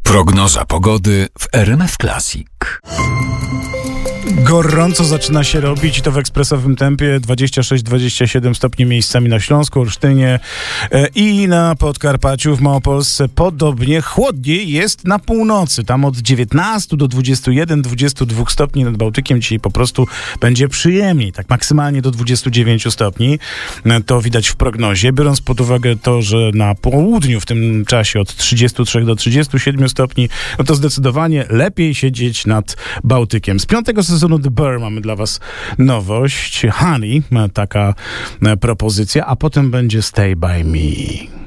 Prognoza pogody w RMF Classic. Gorąco zaczyna się robić i to w ekspresowym tempie. 26-27 stopni miejscami na Śląsku, Olsztynie i na Podkarpaciu, w Małopolsce. Podobnie chłodniej jest na północy. Tam od 19 do 21-22 stopni nad Bałtykiem. Dzisiaj po prostu będzie przyjemniej. Tak maksymalnie do 29 stopni. To widać w prognozie. Biorąc pod uwagę to, że na południu w tym czasie od 33 do 37 stopni, no to zdecydowanie lepiej siedzieć nad Bałtykiem. Z 5. sezonu The Bear mamy dla was nowość. Honey, taka propozycja, a potem będzie Stay By Me.